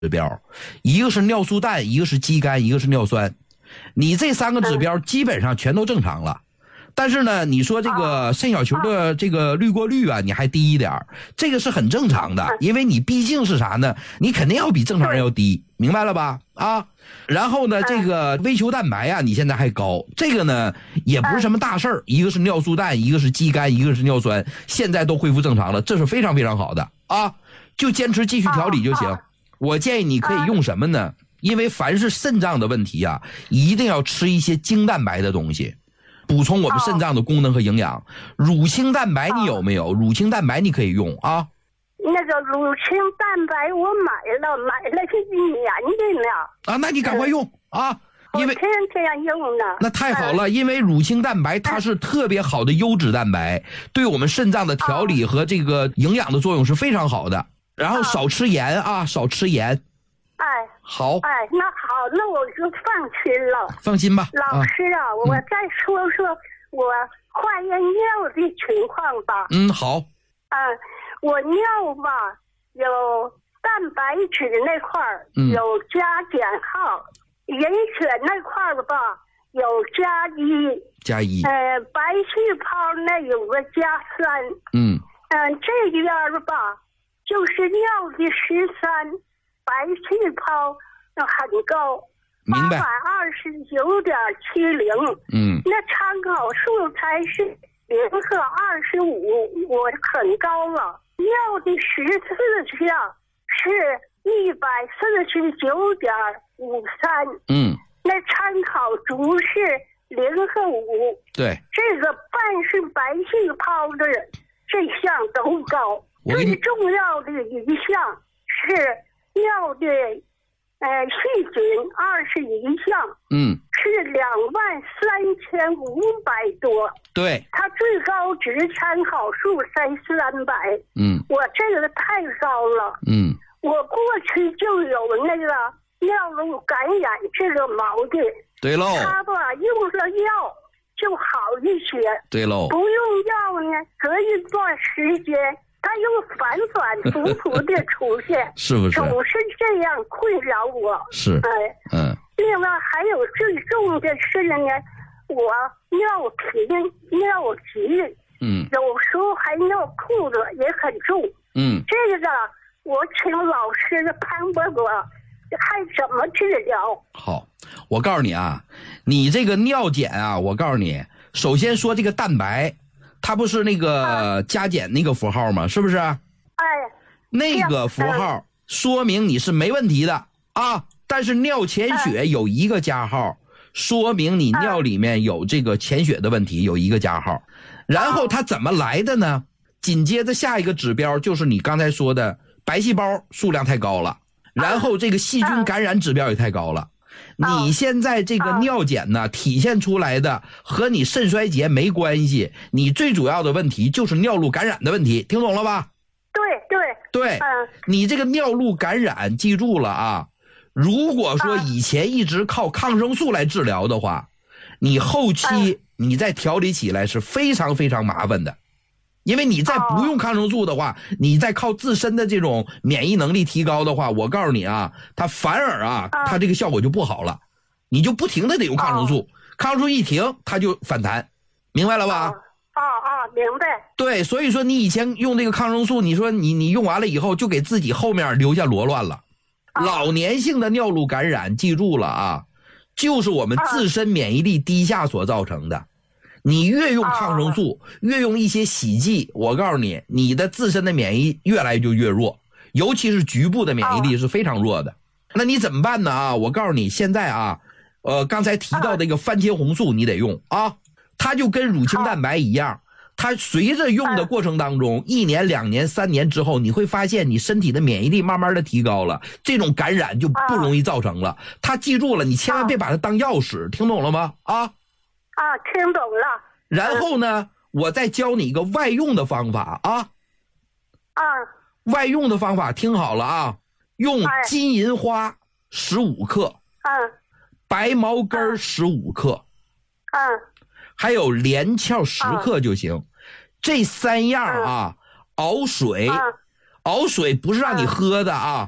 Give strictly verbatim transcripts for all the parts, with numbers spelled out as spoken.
指标，一个是尿素氮，一个是肌酐，一个是尿酸。你这三个指标基本上全都正常了。但是呢，你说这个肾小球的这个滤过率啊，你还低一点，这个是很正常的，因为你毕竟是啥呢？你肯定要比正常人要低，明白了吧？啊，然后呢，这个微球蛋白啊，你现在还高，这个呢也不是什么大事儿，一个是尿素氮，一个是肌酐，一个是尿酸，现在都恢复正常了，这是非常非常好的啊，就坚持继续调理就行。我建议你可以用什么呢？因为凡是肾脏的问题啊，一定要吃一些精蛋白的东西。补充我们肾脏的功能和营养，乳清蛋白你有没有？乳清蛋白你可以用啊。 那个乳清蛋白我买了，买了是一年的呢。 啊，那你赶快用啊，因为天天用呢。 那太好了，因为乳清蛋白它是特别好的优质蛋白，对我们肾脏的调理和这个营养的作用是非常好的。然后少吃盐啊，少吃盐。 哎， 好， 哎，那好，那我就放心了。 放心吧， 老师啊，啊我再说说我化验尿的情况吧。 嗯，好。 啊，我尿吧有蛋白质那块儿有加减号，人血那块儿吧有加一， 加一。 呃，白细胞那有个加三。 嗯嗯，这边吧就是尿的十三。白细胞很高， 明白， 八百二十九点七零。 嗯， 那参考数才是零和二十五，我很高了。尿的十四项是一百四十九点五三。 嗯， 那参考值是零和五。 对， 这个半是白细胞的这项都高。最重要的一项是尿的，呃，细菌二十一项，嗯，是两万三千五百多。 对， 它最高值参考数才三百。 嗯， 我这个太高了。 嗯， 我过去就有那个尿路感染这个毛病。 对喽。 他吧用了药就好一些。 对喽。 不用药呢，隔一段时间。它又反反复复的出现， 是不是？ 总是这样困扰我。 是， 哎， 嗯。 另外还有最重的是呢，我尿频、尿急，嗯，有时候还尿裤子也很重， 嗯。 这个我请老师潘伯伯看怎么治疗。 好，我告诉你啊，你这个尿检啊，我告诉你，首先说这个蛋白。它不是那个加减那个符号吗？是不是？哎，那个符号说明你是没问题的啊。但是尿潜血有一个加号，说明你尿里面有这个潜血的问题，有一个加号。然后它怎么来的呢？紧接着下一个指标就是你刚才说的白细胞数量太高了，然后这个细菌感染指标也太高了。你现在这个尿检呢，体现出来的和你肾衰竭没关系，你最主要的问题就是尿路感染的问题，听懂了吧？ 对对对，嗯，你这个尿路感染，记住了啊！如果说以前一直靠抗生素来治疗的话，你后期你再调理起来是非常非常麻烦的。因为你再不用抗生素的话，你再靠自身的这种免疫能力提高的话，我告诉你啊，它反而啊，它这个效果就不好了，你就不停的得用抗生素，抗生素一停，它就反弹，明白了吧？ 啊啊，明白。 对，所以说你以前用这个抗生素，你说你你用完了以后，就给自己后面留下罗乱了。老年性的尿路感染，记住了啊，就是我们自身免疫力低下所造成的。你越用抗生素，越用一些洗剂，我告诉你，你的自身的免疫越来就越弱，尤其是局部的免疫力是非常弱的。那你怎么办呢啊？我告诉你，现在啊，呃，刚才提到的一个番茄红素你得用啊，它就跟乳清蛋白一样，它随着用的过程当中，一年、两年、三年之后，你会发现你身体的免疫力慢慢的提高了，这种感染就不容易造成了。它记住了，你千万别把它当药使，听懂了吗？啊？ 啊，听懂了。 然后呢，我再教你一个外用的方法啊。 啊。 外用的方法听好了啊，用金银花十五克， 嗯， 白毛根十五克， 嗯， 还有连翘十克就行。这三样啊，熬水，熬水不是让你喝的啊，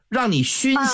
让你熏